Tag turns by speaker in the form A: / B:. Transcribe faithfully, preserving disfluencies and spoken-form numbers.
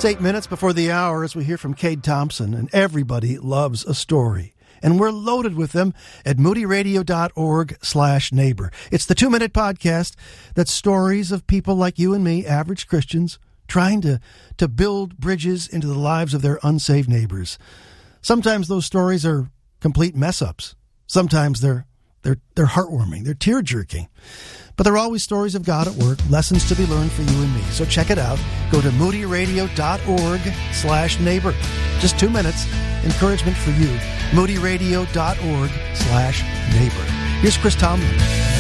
A: It's eight minutes before the hour as we hear from Cade Thompson, and everybody loves a story. And we're loaded with them at moodyradio.org slash neighbor. It's the two-minute podcast that's stories of people like you and me, average Christians, trying to, to build bridges into the lives of their unsaved neighbors. Sometimes those stories are complete mess-ups. Sometimes they're they're they're heartwarming, they're tear-jerking. But they're always stories of God at work, lessons to be learned for you and me. So check it out. Go to moodyradio.org slash neighbor. Just two minutes. Encouragement for you. moodyradio.org slash neighbor. Here's Chris Tomlin.